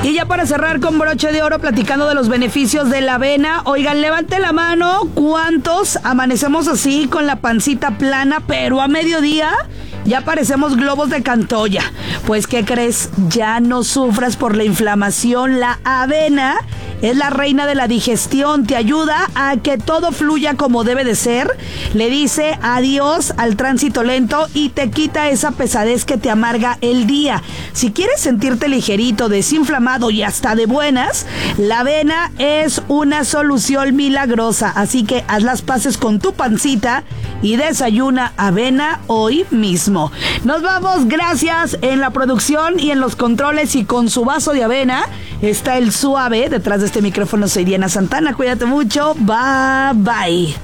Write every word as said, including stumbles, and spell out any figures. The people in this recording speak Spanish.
Y ya para cerrar con broche de oro, platicando de los beneficios de la avena. Oigan, levante la mano, ¿cuántos amanecemos así con la pancita plana, pero a mediodía ya parecemos globos de Cantoya? Pues, ¿qué crees? Ya no sufras por la inflamación. La avena es la reina de la digestión, te ayuda a que todo fluya como debe de ser, le dice adiós al tránsito lento y te quita esa pesadez que te amarga el día. Si quieres sentirte ligerito, desinflamado y hasta de buenas, la avena es una solución milagrosa, así que haz las paces con tu pancita y desayuna avena hoy mismo. Nos vamos, gracias. En la producción y en los controles y con su vaso de avena está el Suave. Detrás de este micrófono soy Diana Santana. Cuídate mucho. Bye, bye.